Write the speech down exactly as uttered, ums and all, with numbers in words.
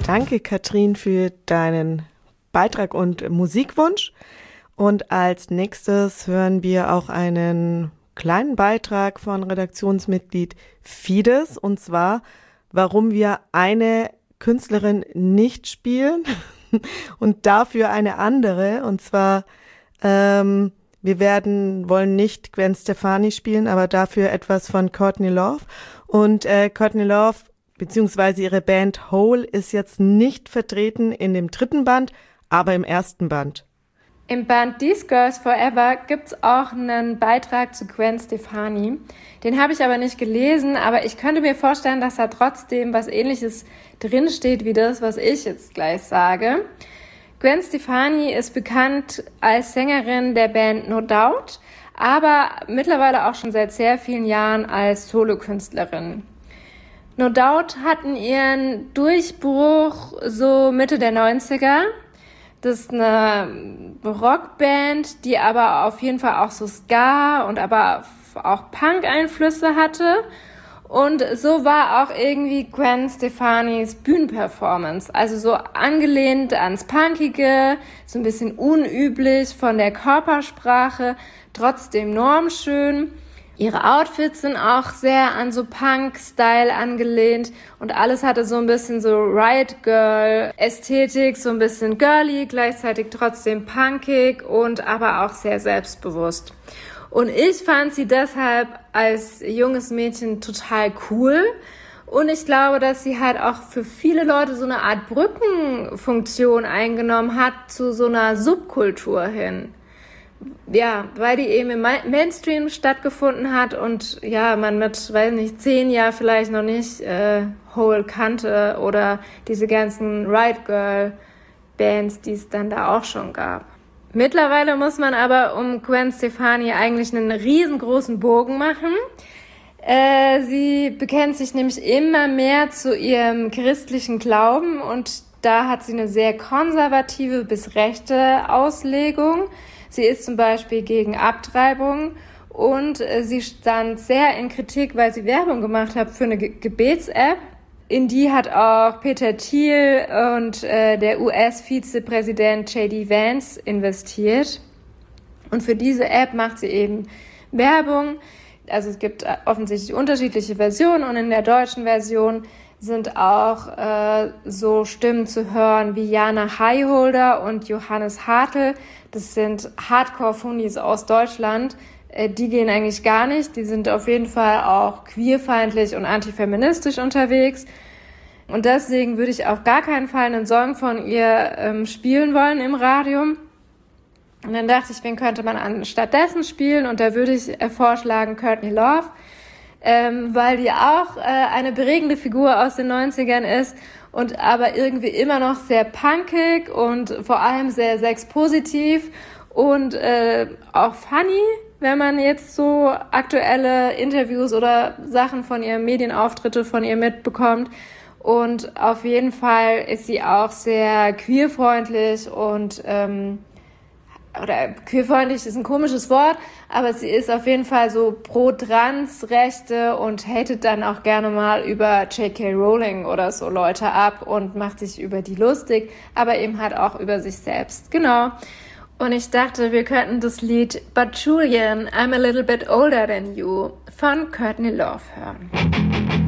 Danke, Katrin, für deinen Beitrag und Musikwunsch. Und als nächstes hören wir auch einen kleinen Beitrag von Redaktionsmitglied Fides, und zwar, warum wir eine Künstlerin nicht spielen und dafür eine andere. Und zwar, ähm, wir werden, wollen nicht Gwen Stefani spielen, aber dafür etwas von Courtney Love. Und äh, Courtney Love beziehungsweise ihre Band Hole ist jetzt nicht vertreten in dem dritten Band, aber im ersten Band. Im Band These Girls Forever gibt's auch einen Beitrag zu Gwen Stefani. Den habe ich aber nicht gelesen, aber ich könnte mir vorstellen, dass da trotzdem was Ähnliches drinsteht wie das, was ich jetzt gleich sage. Gwen Stefani ist bekannt als Sängerin der Band No Doubt, aber mittlerweile auch schon seit sehr vielen Jahren als Solokünstlerin. No Doubt hatten ihren Durchbruch so Mitte der neunziger. Das ist eine Rockband, die aber auf jeden Fall auch so Ska und aber auch Punk-Einflüsse hatte. Und so war auch irgendwie Gwen Stefanis Bühnenperformance. Also so angelehnt ans Punkige, so ein bisschen unüblich von der Körpersprache, trotzdem normschön. Ihre Outfits sind auch sehr an so Punk-Style angelehnt und alles hatte so ein bisschen so Riot-Girl-Ästhetik, so ein bisschen girly, gleichzeitig trotzdem punkig und aber auch sehr selbstbewusst. Und ich fand sie deshalb als junges Mädchen total cool und ich glaube, dass sie halt auch für viele Leute so eine Art Brückenfunktion eingenommen hat zu so einer Subkultur hin. Ja, weil die eben im Mainstream stattgefunden hat und ja, man mit, weiß nicht, zehn Jahren vielleicht noch nicht äh, Hole kannte oder diese ganzen Riot Girl Bands, die es dann da auch schon gab. Mittlerweile muss man aber um Gwen Stefani eigentlich einen riesengroßen Bogen machen. Äh, sie bekennt sich nämlich immer mehr zu ihrem christlichen Glauben und da hat sie eine sehr konservative bis rechte Auslegung. Sie ist zum Beispiel gegen Abtreibung und äh, sie stand sehr in Kritik, weil sie Werbung gemacht hat für eine Ge- Gebets-App. In die hat auch Peter Thiel und äh, der U S-Vizepräsident J D Vance investiert. Und für diese App macht sie eben Werbung. Also es gibt offensichtlich unterschiedliche Versionen und in der deutschen Version sind auch äh, so Stimmen zu hören wie Jana Highholder und Johannes Hartl. Das sind Hardcore-Fundis aus Deutschland. Äh, die gehen eigentlich gar nicht. Die sind auf jeden Fall auch queerfeindlich und antifeministisch unterwegs. Und deswegen würde ich auf gar keinen Fall einen Song von ihr ähm, spielen wollen im Radio. Und dann dachte ich, wen könnte man anstattdessen spielen? Und da würde ich äh, vorschlagen Courtney Love. Ähm, weil die auch äh, eine prägende Figur aus den neunzigern ist und aber irgendwie immer noch sehr punkig und vor allem sehr sexpositiv und äh, auch funny, wenn man jetzt so aktuelle Interviews oder Sachen von ihr, Medienauftritte von ihr mitbekommt. Und auf jeden Fall ist sie auch sehr queerfreundlich und ähm, oder queerfreundlich ist ein komisches Wort, aber sie ist auf jeden Fall so pro Trans-Rechte und hatet dann auch gerne mal über J K Rowling oder so Leute ab und macht sich über die lustig, aber eben halt auch über sich selbst. Genau. Und ich dachte, wir könnten das Lied But Julian, I'm a Little Bit Older Than You von Courtney Love hören.